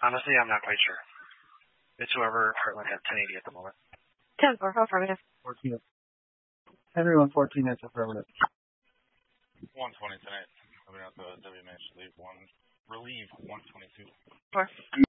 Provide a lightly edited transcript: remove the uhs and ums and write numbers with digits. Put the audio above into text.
Honestly, I'm not quite sure. It's whoever Heartland has 1080 at the moment. 10-4, affirmative. 14. Henry 114, that's affirmative. 120 tonight. Coming out the WMH relieve 122. 4.